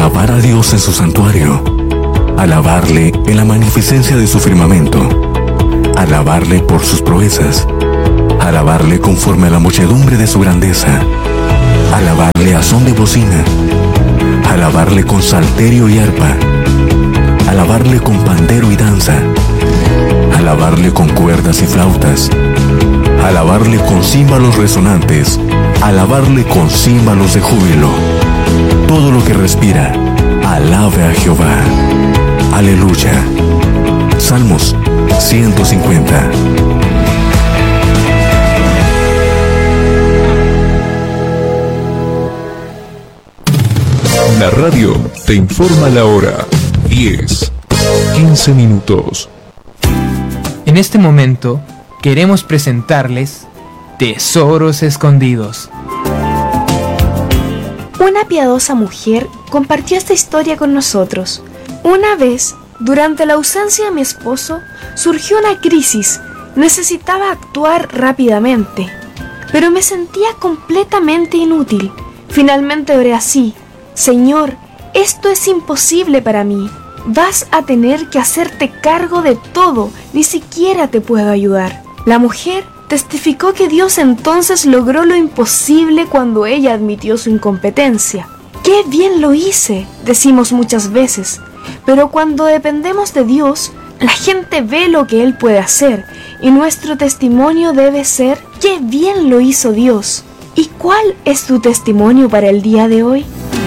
alabar a Dios en su santuario, alabarle en la magnificencia de su firmamento, alabarle por sus proezas, alabarle conforme a la muchedumbre de su grandeza, alabarle a son de bocina, alabarle con salterio y arpa, alabarle con pandero y danza, alabarle con cuerdas y flautas, alabarle con címbalos resonantes, alabarle con címbalos de júbilo. Todo lo que respira, alabe a Jehová. Aleluya. Salmos 150. La radio te informa la hora. 10:15 minutos. En este momento queremos presentarles Tesoros Escondidos. Una piadosa mujer compartió esta historia con nosotros. Una vez, durante la ausencia de mi esposo, surgió una crisis. Necesitaba actuar rápidamente, pero me sentía completamente inútil. Finalmente oré así: Señor, esto es imposible para mí. Vas a tener que hacerte cargo de todo, ni siquiera te puedo ayudar. La mujer testificó que Dios entonces logró lo imposible cuando ella admitió su incompetencia. ¡Qué bien lo hice!, decimos muchas veces, pero cuando dependemos de Dios, la gente ve lo que Él puede hacer, y nuestro testimonio debe ser: ¡qué bien lo hizo Dios! ¿Y cuál es tu testimonio para el día de hoy?